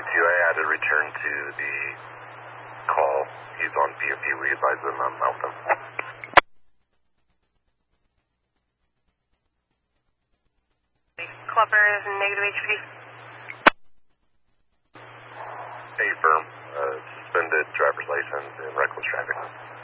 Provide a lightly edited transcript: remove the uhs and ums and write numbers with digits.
2A. I had to return to the call. He's on PFU. We advise him I'm out with him. Clubber is negative HP. A firm, suspended driver's license and reckless driving.